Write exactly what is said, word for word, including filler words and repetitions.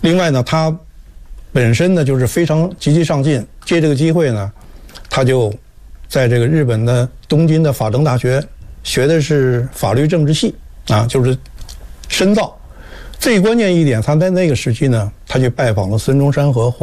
另外呢，他本身呢就是非常积极上进，借这个机会呢，他就在这个日本的东京的法政大学学的是法律政治系啊，就是深造。最关键一点，他在那个时期呢，他去拜访了孙中山和